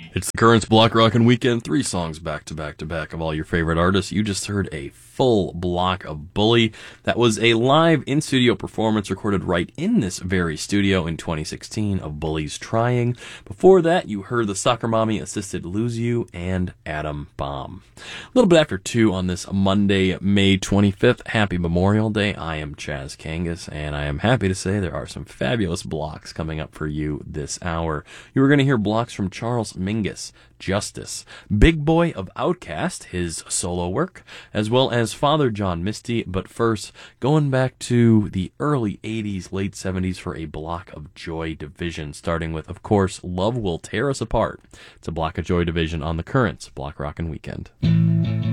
It's the Currents Block Rockin' Weekend, 3 songs back to back to back of all your favorite artists. You just heard a full block of Bully. That was a live in-studio performance recorded right in this very studio in 2016 of Bully's Trying. Before that, you heard the Soccer Mommy assisted Lose You and Atom Bomb. A little bit after 2 on this Monday, May 25th. Happy Memorial Day. I am Chaz Kangas, and I am happy to say there are some fabulous blocks coming up for you this hour. You are going to hear blocks from Charles Mingus, Justice, Big Boy of Outkast, his solo work, as well as Father John Misty. But first, going back to the early 80s, late 70s for a block of Joy Division, starting with, of course, Love Will Tear Us Apart. It's a block of Joy Division on the Currents Block Rockin' Weekend.